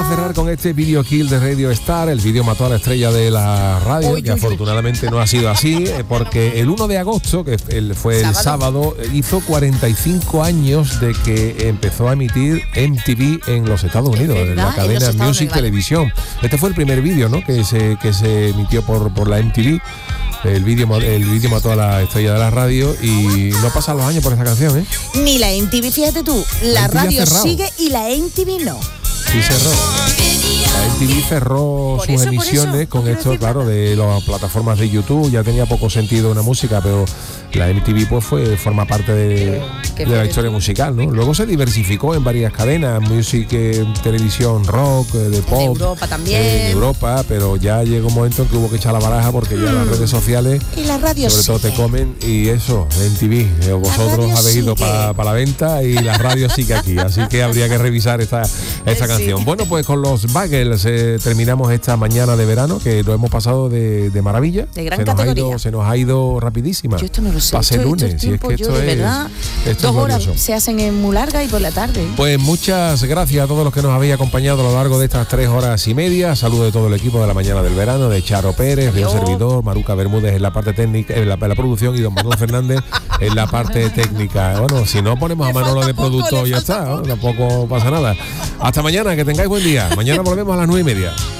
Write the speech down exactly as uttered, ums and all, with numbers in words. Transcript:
a cerrar con este video kill de Radio Star. El vídeo mató a la estrella de la radio, uy, que uy, afortunadamente uy. no ha sido así, porque el uno de agosto, que fue el sábado, hizo cuarenta y cinco años de que empezó a emitir M T V en los Estados Unidos, en la cadena en Music Televisión. Este fue el primer vídeo, ¿no?, que se, que se emitió por, por la M T V. El vídeo el vídeo mató a la estrella de la radio y no pasan los años por esta canción, ¿eh? Ni la M T V, fíjate tú, la, la radio sigue y la M T V no. Sí, cerró. La M T V cerró por sus eso, emisiones eso, con esto, claro, de las plataformas de YouTube. Ya tenía poco sentido una música, pero la M T V pues fue forma parte de, de la historia musical, ¿no? Luego se diversificó en varias cadenas, music, eh, televisión, rock, eh, de pop. En Europa también. Eh, en Europa, pero ya llegó un momento en que hubo que echar la baraja porque mm. ya las redes sociales, y la radio sobre todo, sigue. te comen. Y eso, M T V, eh, vosotros habéis ido para pa la venta y la radio sigue aquí. Así que habría que revisar esta, esta canción. Sí. Bueno, pues con los Buggles eh, terminamos esta mañana de verano, que lo hemos pasado de, de maravilla. De gran se nos categoría. Ha ido, se nos ha ido rapidísima. Yo esto no lo sé. Pase esto, lunes, esto si es que esto yo, de es, verdad, esto dos es horas glorioso. Se hacen en muy larga y por la tarde. Pues muchas gracias a todos los que nos habéis acompañado a lo largo de estas tres horas y media. Saludo de todo el equipo de la mañana del verano, de Charo Pérez, de un servidor, Maruca Bermúdez en la parte técnica, en la, en la producción, y don Manuel Fernández en la parte técnica. Bueno, si no ponemos a Manolo de producto, ya está, ¿no? Tampoco pasa nada. Hasta mañana, que tengáis buen día. Mañana volvemos a las nueve y media.